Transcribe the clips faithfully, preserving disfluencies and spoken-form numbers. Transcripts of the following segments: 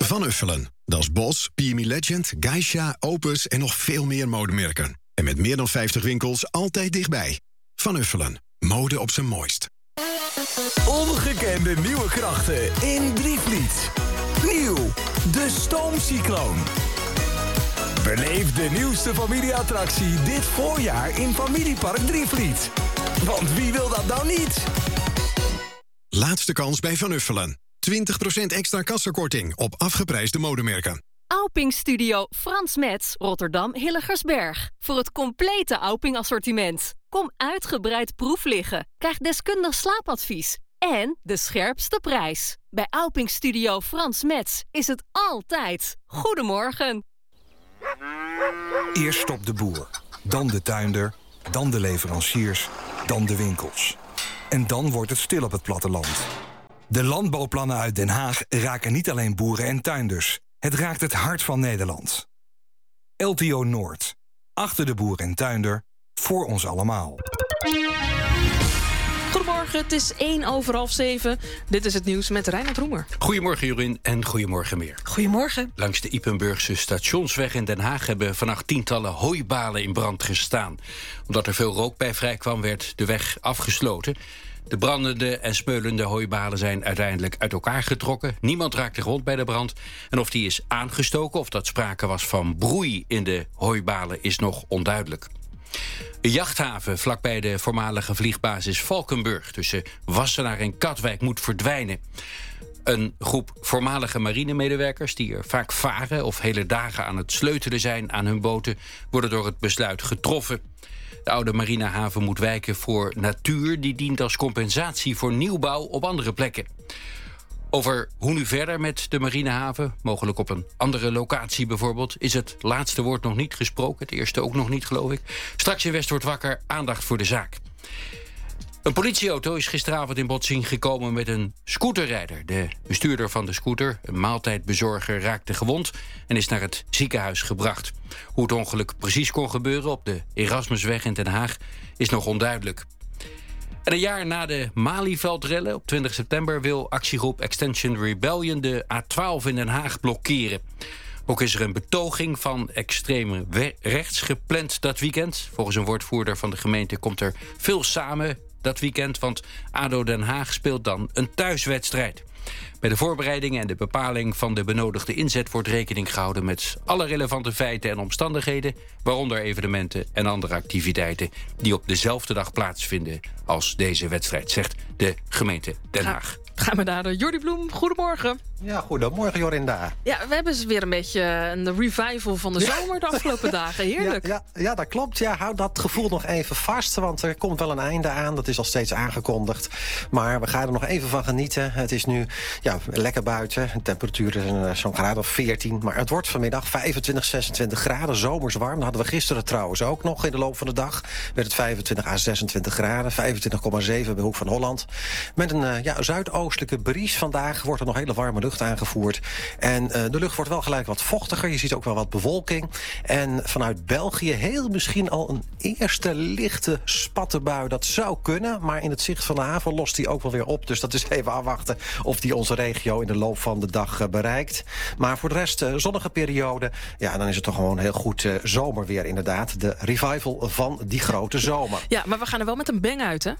Van Uffelen. Dat is Bos, P M E Legend, Geisha, Opus en nog veel meer modemerken. En met meer dan vijftig winkels altijd dichtbij. Van Uffelen. Mode op zijn mooist. Ongekende nieuwe krachten in Drievliet. Nieuw, de Stoomcycloon. Beleef de nieuwste familieattractie dit voorjaar in Familiepark Drievliet. Want wie wil dat nou niet? Laatste kans bij Van Uffelen. twintig procent extra kassakorting op afgeprijsde modemerken. Auping Studio Frans Metz, Rotterdam Hilligersberg. Voor het complete Auping assortiment. Kom uitgebreid proef liggen. Krijg deskundig slaapadvies. En de scherpste prijs. Bij Auping Studio Frans Metz is het altijd. Goedemorgen. Eerst stopt de boer, dan de tuinder, dan de leveranciers, dan de winkels. En dan wordt het stil op het platteland. De landbouwplannen uit Den Haag raken niet alleen boeren en tuinders. Het raakt het hart van Nederland. L T O Noord. Achter de boer en tuinder. Voor ons allemaal. Goedemorgen, het is één over half zeven. Dit is het nieuws met Reinhard Roemer. Goedemorgen Jorien en goedemorgen Meer. Goedemorgen. Langs de Ypenburgse stationsweg in Den Haag hebben vannacht tientallen hooibalen in brand gestaan. Omdat er veel rook bij vrijkwam, werd de weg afgesloten. De brandende en smeulende hooibalen zijn uiteindelijk uit elkaar getrokken. Niemand raakte gewond bij de brand. En of die is aangestoken, of dat sprake was van broei in de hooibalen, is nog onduidelijk. Een jachthaven vlakbij de voormalige vliegbasis Valkenburg tussen Wassenaar en Katwijk moet verdwijnen. Een groep voormalige marinemedewerkers die er vaak varen of hele dagen aan het sleutelen zijn aan hun boten, worden door het besluit getroffen. De oude marinehaven moet wijken voor natuur die dient als compensatie voor nieuwbouw op andere plekken. Over hoe nu verder met de marinehaven, mogelijk op een andere locatie bijvoorbeeld, is het laatste woord nog niet gesproken. Het eerste ook nog niet, geloof ik. Straks in West wordt wakker, aandacht voor de zaak. Een politieauto is gisteravond in botsing gekomen met een scooterrijder. De bestuurder van de scooter, een maaltijdbezorger, raakte gewond en is naar het ziekenhuis gebracht. Hoe het ongeluk precies kon gebeuren op de Erasmusweg in Den Haag is nog onduidelijk. En een jaar na de Malieveld-rellen op twintig september wil actiegroep Extinction Rebellion de A twaalf in Den Haag blokkeren. Ook is er een betoging van extreem rechts gepland dat weekend. Volgens een woordvoerder van de gemeente komt er veel samen dat weekend, want A D O Den Haag speelt dan een thuiswedstrijd. Bij de voorbereidingen en de bepaling van de benodigde inzet wordt rekening gehouden met alle relevante feiten en omstandigheden, waaronder evenementen en andere activiteiten die op dezelfde dag plaatsvinden als deze wedstrijd, zegt de gemeente Den Haag. Gaan we naar Jordi Bloem. Goedemorgen. Ja, goedemorgen Jorinda. Ja, we hebben dus weer een beetje een revival van de zomer de afgelopen dagen. Heerlijk. Ja, ja, ja, dat klopt. Ja, hou dat gevoel nog even vast, want er komt wel een einde aan. Dat is al steeds aangekondigd. Maar we gaan er nog even van genieten. Het is nu ja, lekker buiten. De temperatuur is zo'n graad of veertien. Maar het wordt vanmiddag vijfentwintig, zesentwintig graden. Zomers warm. Dat hadden we gisteren trouwens ook nog in de loop van de dag. Werd het vijfentwintig à zesentwintig graden. vijfentwintig komma zeven bij Hoek van Holland. Met een ja, zuidoostelijke bries vandaag wordt er nog hele warme lucht aangevoerd. En uh, de lucht wordt wel gelijk wat vochtiger. Je ziet ook wel wat bewolking. En vanuit België heel misschien al een eerste lichte spattenbui. Dat zou kunnen, maar in het zicht van de haven lost die ook wel weer op. Dus dat is even afwachten of die onze regio in de loop van de dag uh, bereikt. Maar voor de rest, uh, zonnige periode. Ja, dan is het toch gewoon heel goed uh, zomerweer inderdaad. De revival van die grote zomer. Ja, maar we gaan er wel met een bang uit, hè?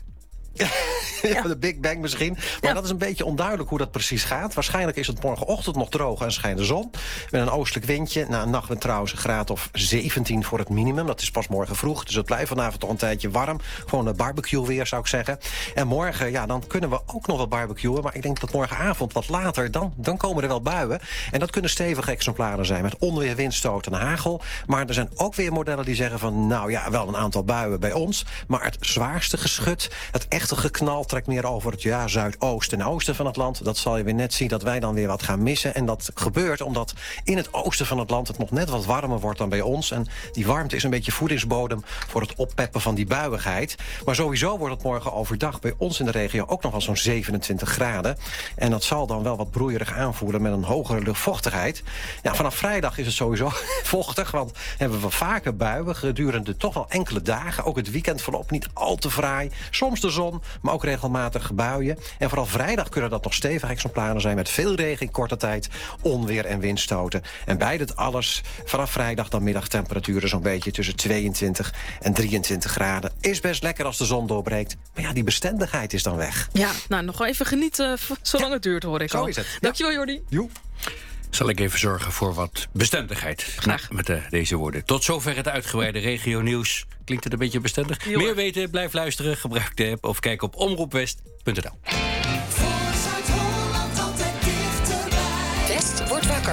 Ja, de Big Bang misschien. Maar ja. Dat is een beetje onduidelijk hoe dat precies gaat. Waarschijnlijk is het morgenochtend nog droog en schijnt de zon. Met een oostelijk windje. Na een nachtwind trouwens een graad of zeventien voor het minimum. Dat is pas morgen vroeg. Dus het blijft vanavond toch een tijdje warm. Gewoon een barbecue weer, zou ik zeggen. En morgen, ja, dan kunnen we ook nog wel barbecuen. Maar ik denk dat morgenavond wat later, dan, dan komen er wel buien. En dat kunnen stevige exemplaren zijn. Met onweer, windstoot en hagel. Maar er zijn ook weer modellen die zeggen van, nou ja, wel een aantal buien bij ons. Maar het zwaarste geschut, het echte geknal trekt meer over het ja, zuidoosten en oosten van het land. Dat zal je weer net zien dat wij dan weer wat gaan missen. En dat gebeurt omdat in het oosten van het land het nog net wat warmer wordt dan bij ons. En die warmte is een beetje voedingsbodem voor het oppeppen van die buiigheid. Maar sowieso wordt het morgen overdag bij ons in de regio ook nog wel zo'n zevenentwintig graden. En dat zal dan wel wat broeierig aanvoelen met een hogere luchtvochtigheid. Ja, vanaf vrijdag is het sowieso vochtig, want hebben we vaker buien gedurende toch wel enkele dagen. Ook het weekend verloopt niet al te fraai. Soms de zon, zon, maar ook regelmatig buien. En vooral vrijdag kunnen dat nog stevige exemplaren zijn met veel regen in korte tijd, onweer en windstoten. En bij dit alles, vanaf vrijdag dan middagtemperaturen zo'n beetje tussen tweeëntwintig en drieëntwintig graden. Is best lekker als de zon doorbreekt. Maar ja, die bestendigheid is dan weg. Ja, nou, nog wel even genieten zolang Ja, het duurt, hoor ik zo al. is het. Ja. Dankjewel, Jordi. Joe. Zal ik even zorgen voor wat bestendigheid. Graag. Nou, met uh, deze woorden. Tot zover het uitgebreide regio-nieuws. Klinkt het een beetje bestendig? Heel Meer erg. weten? Blijf luisteren. Gebruik de app of kijk op omroepwest punt n l.